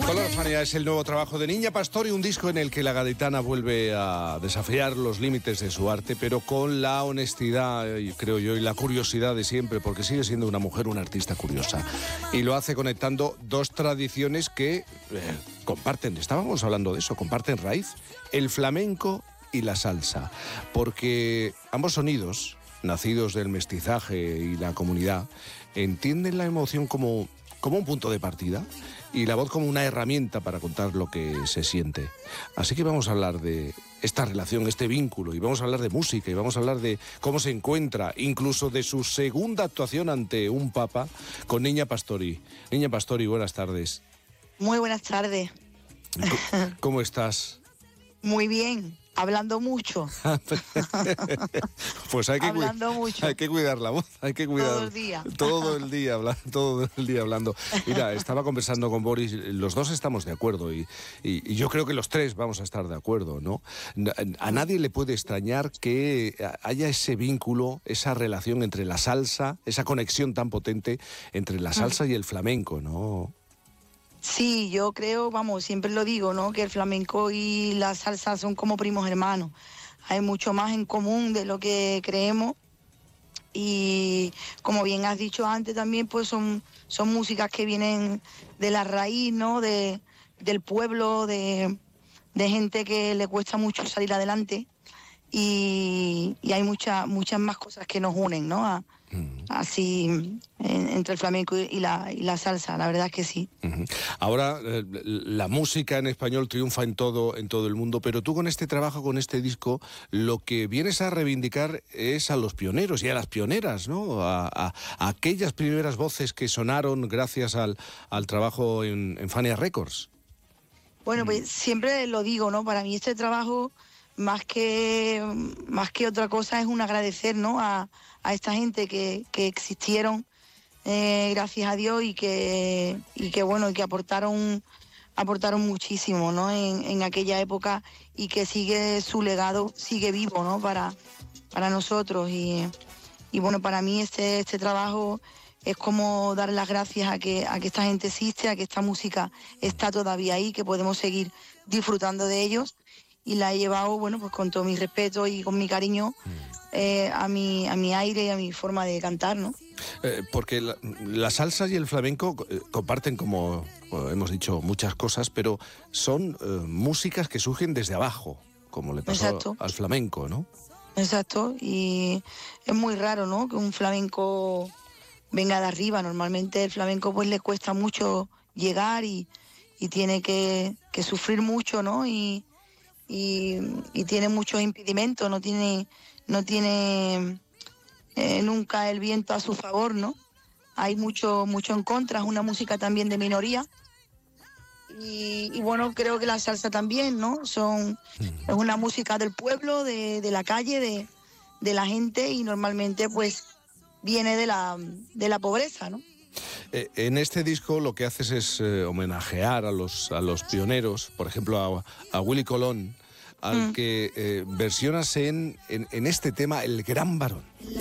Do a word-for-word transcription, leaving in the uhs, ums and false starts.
Color Fania es el nuevo trabajo de Niña Pastori, un disco en el que la gaditana vuelve a desafiar los límites de su arte, pero con la honestidad, creo yo, y la curiosidad de siempre, porque sigue siendo una mujer, una artista curiosa. Y lo hace conectando dos tradiciones que eh, comparten, estábamos hablando de eso, comparten raíz, el flamenco y la salsa, porque ambos sonidos, nacidos del mestizaje y la comunidad, entienden la emoción como, como un punto de partida y la voz como una herramienta para contar lo que se siente. Así que vamos a hablar de esta relación, este vínculo, y vamos a hablar de música, y vamos a hablar de cómo se encuentra, incluso de su segunda actuación ante un papa con Niña Pastori. Niña Pastori, buenas tardes. Muy buenas tardes. ¿Cómo estás? Muy bien, hablando mucho. Pues hay que, hablando cu mucho. hay que cuidar la voz, hay que cuidar todo el día. Todo el día, habla todo el día hablando. Mira, estaba conversando con Boris, los dos estamos de acuerdo y, y, y yo creo que los tres vamos a estar de acuerdo, ¿no? A nadie le puede extrañar que haya ese vínculo, esa relación entre la salsa, esa conexión tan potente entre la salsa y el flamenco, ¿no? Sí, yo creo, vamos, siempre lo digo, ¿no? Que el flamenco y la salsa son como primos hermanos. Hay mucho más en común de lo que creemos y, como bien has dicho antes también, pues son, son músicas que vienen de la raíz, ¿no? De, del pueblo, de, de gente que le cuesta mucho salir adelante y, y hay muchas muchas más cosas que nos unen, ¿no? A, así en, entre el flamenco y la, y la salsa, la verdad es que sí. Uh-huh. Ahora eh, la música en español triunfa en todo, en todo el mundo, pero tú con este trabajo, con este disco, lo que vienes a reivindicar es a los pioneros y a las pioneras, ¿no? A, a, a aquellas primeras voces que sonaron gracias al, al trabajo en, en Fania Records. Bueno, pues uh-huh. siempre lo digo, ¿no? Para mí este trabajo, más que, más que otra cosa, es un agradecer, ¿no? A, a esta gente que, que existieron, eh, gracias a Dios, y que, y que bueno, y que aportaron, aportaron muchísimo, ¿no? En, en aquella época, y que sigue su legado, sigue vivo, ¿no? Para, para nosotros. Y, y bueno, para mí este, este trabajo es como dar las gracias a que, a que esta gente existe, a que esta música está todavía ahí, que podemos seguir disfrutando de ellos. Y la he llevado, bueno, pues con todo mi respeto y con mi cariño eh, a, mi, a mi aire y a mi forma de cantar, ¿no? Eh, porque la, la salsa y el flamenco eh, comparten, como bueno, hemos dicho, muchas cosas, pero son eh, músicas que surgen desde abajo, como le pasó Exacto. al flamenco, ¿no? Exacto, y es muy raro, ¿no? Que un flamenco venga de arriba. Normalmente el flamenco pues le cuesta mucho llegar y, y tiene que, que sufrir mucho, ¿no? Y Y, y tiene muchos impedimentos, no tiene, no tiene eh, nunca el viento a su favor, ¿no? Hay mucho, mucho en contra, es una música también de minoría. Y, y bueno, creo que la salsa también, ¿no? Son, es una música del pueblo, de, de la calle, de, de la gente, y normalmente pues viene de la, de la pobreza, ¿no? Eh, en este disco lo que haces es eh, homenajear a los, a los pioneros, por ejemplo a, a Willy Colón, al mm. que eh, versionas en, en, en este tema El Gran Varón.